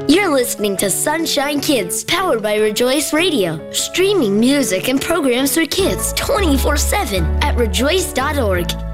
You're listening to Sunshine Kids, powered by Rejoice Radio. Streaming music and programs for kids 24/7 at rejoice.org.